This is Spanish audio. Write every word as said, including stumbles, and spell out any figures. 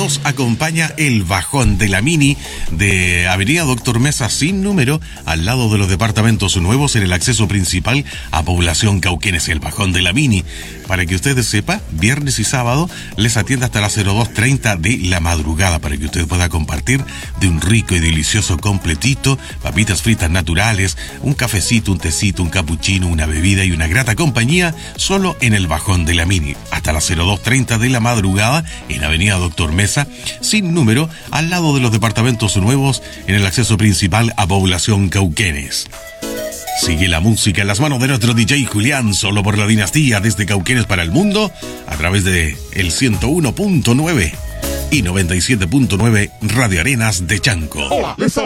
los acompaña el Bajón de la Mini de Avenida Doctor Mesa sin número, al lado de los departamentos nuevos en el acceso principal a Población Cauquenes. El Bajón de la Mini, para que ustedes sepa, viernes y sábado les atiende hasta las cero dos treinta de la madrugada, para que usted pueda compartir de un rico y delicioso completito, papitas fritas naturales, un cafecito, un tecito, un capuchino, una bebida y una grata compañía, solo en el Bajón de la Mini, hasta las cero dos treinta de la madrugada en Avenida Doctor Mesa sin número, al lado de los departamentos nuevos en el acceso principal a Población Cauquenes. Sigue la música en las manos de nuestro D J Julián, solo por la dinastía, desde Cauquenes para el mundo, a través de el ciento uno punto nueve y noventa y siete punto nueve Radio Arenas de Chanco. Hola, les habla